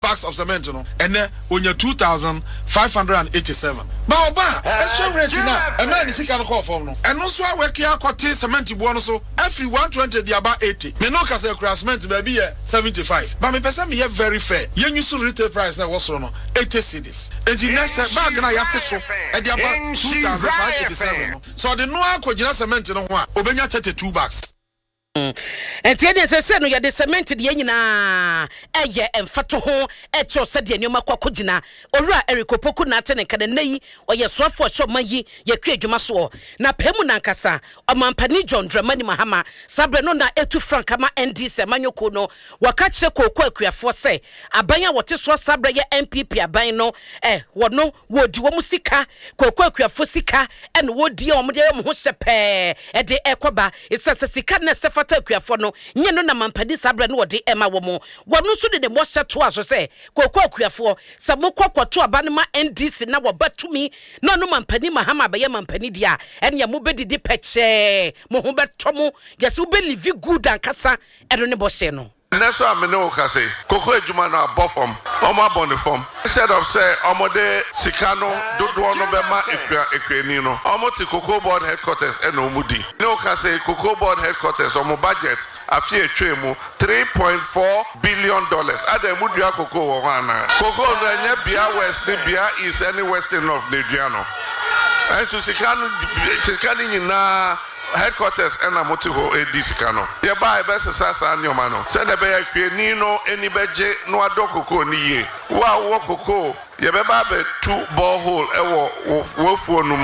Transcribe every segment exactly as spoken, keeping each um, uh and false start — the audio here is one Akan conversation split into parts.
bags of cement no and then onya two thousand five hundred eighty-seven ba oba extra rate na e ma ni sika no call form no eno so aweke akote cement bo no so every one twenty dey about eighty me no ka say cement ba bi seventy-five but me person me here very fair yen use retail price na was no eighty cedis enti next bag na yate so e dey about two thousand five hundred eighty-seven no so the no akogina cement no ho a obenya thirty-two bags. Enti ade se se no ye de cement de nyina eye emfato ho echo se de nyoma kwakogina owura erikopoku na ate ne kada nayi oye soafo hye omayi ye kwe adwuma so na pemu nankasa omampani John Dramani Mahama sabre no na etu franka ma N D C manyoko no waka kire kokko akuafo se abanya wote so sabre ye N P P aban no eh wono wodi wo musika kokko akuafo sika ene wodi omde mo ho hyepe e de ekoba isase sika na sefa akuafo no nye no na mampadi sabre no wode ema wo mo wono so de de mo hyeto aso se kokko akuafo samokwakoto abane ma N D C na wo batumi no no mampani Mahama ba ye mampani dia ene ya mo bedidi peche mo ho betomo yesi wo be live good ankasa ero ne bo hye no. Neso amene o ka say koko ejuma na abofom omo abon form instead of say omo de sikano dodo no be ma ekwa ekwani no omo ti Cocoa Board headquarters e no mudi ne o ka say Cocoa Board headquarters omo budget afi etwemu three point four billion dollars ada mudua cocoa wo ana cocoa no anya bia west bia east any western of Nigeria no enso sikano sikani nyina headquarters and a motivo a discano. Ya buy best sasa nyomano. Send a bear pianino, any beje, no adoko ni. Wow, wokoko. Ya beba two borehole, ewo, wofonum.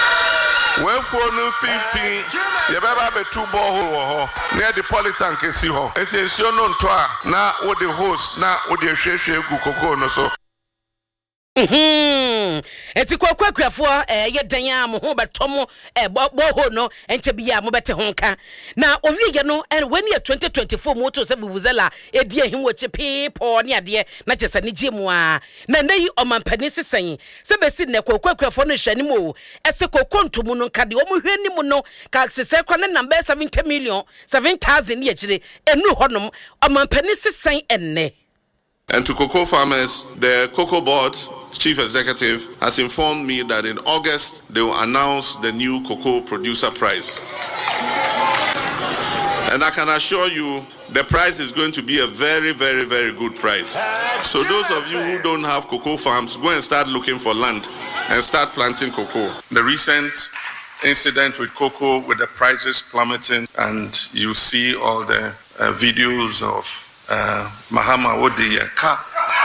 Wofonum fifteen. Ya beba two borehole near the Politan Kesi ho. It's a non toa, na what the host, na what the sheshe gukoko no so. Mhm. Eti kokko akuafo eh ye dan ya mo ho betomo eh bo ho no enche bia mo bete honka na owie ye no and when year twenty twenty-four mo to se vuvuzela edi ehim wo chepe po ne ade na chesa ne giemu a na nayi omampani sesan se besi ne kokko akuafo no hwani mo ese kokko ntomu no kade o mo hwani mo no ka sese kwa ne number seventy million seven thousand ye chire enu honom omampani sesan enne. And to cocoa farmers, the Cocoa Board Chief Executive has informed me that in August they will announce the new cocoa producer price. And I can assure you the price is going to be a very, very, very good price. So those of you who don't have cocoa farms, go and start looking for land and start planting cocoa. The recent incident with cocoa, with the prices plummeting, and you see all the uh, videos of Uh, Mahama Wodi Ka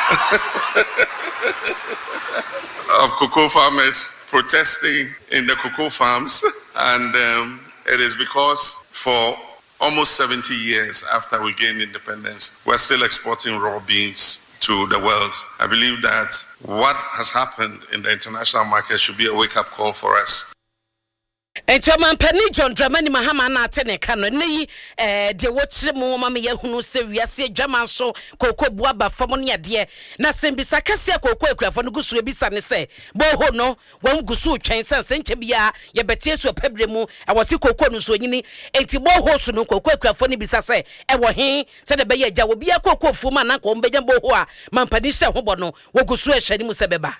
of cocoa farmers protesting in the cocoa farms, and um, it is because for almost seventy years after we gained independence, we're still exporting raw beans to the world. I believe that what has happened in the international market should be a wake-up call for us. Enti omampani John Dramani Mahama na ate ne ka no nei eh de wotre mo mama ye hunu se wiase adwaman so kokko bua ba fam ne ade na sembisa kase kokko akuafo no gusu ebisa ne se bo ho no won gusu twen sense nche bia ye betie so pabre mu e wo se kokko no so nyini enti bo ho so no kokko akuafo no bisa se e wo he se de be ye agya wo bia kokko fu ma na ko mbegya bo ho a mampani hye ho bo no wo gusu e hwani mu se beba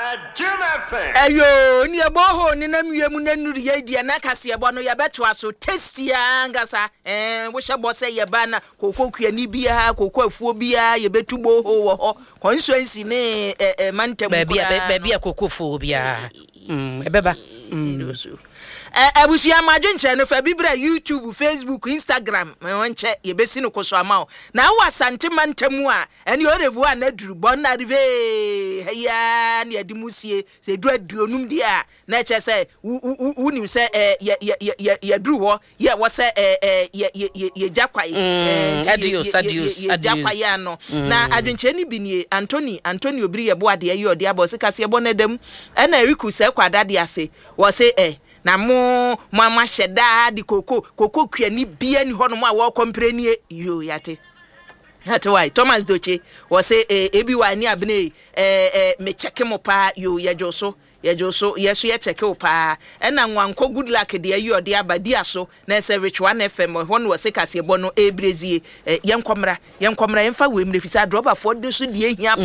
ayo ni bo ho ni na miemu na nuru ye dia na kase ebo no ya beto aso tasty angasa eh wo hye bo se ye ba na kokko kuani bia kokko afuo bia ye betu bo ho wo ho constituency ne eh mantem ko ba bia kokko fu bia mm ebeba serious eh abusia madwenche no fa bibra YouTube, Facebook, Instagram wonche ye besi no koso ama na wo asante mantamu a ene o revu na duru bon na rive ya ne adimusie se du aduonum dia na che se unim se ye ye ye duru ho ye wo se ye ye ye jakwaye adios adios ye jakwaye no na adwenche ni binie Anthony Anthony obiri ye bo ade ye odi abo se kase bo na dam ena eriku se kwada de ase wo se eh na mo mama sheda di koko koko kuani bia ni hono mo a wo komprenie yo yate hate why Thomas Doche wo say ebi wa ni abne eh eh me check mo pa yo yajoso yajoso yeso ye check o pa e na nwanko good luck de ayi ode abadi aso na se rich one F M hono wo se kase bo no ebrezie yenkomra yenkomra yenfa we mrefisa droba for de so de ehia